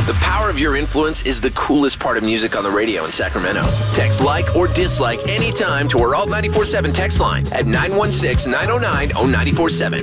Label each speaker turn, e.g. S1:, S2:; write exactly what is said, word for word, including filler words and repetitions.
S1: The power of your influence is the coolest part of music on the radio in Sacramento. Text like or dislike anytime to our Alt nine four seven text line at nine one six, nine oh nine, oh nine four seven.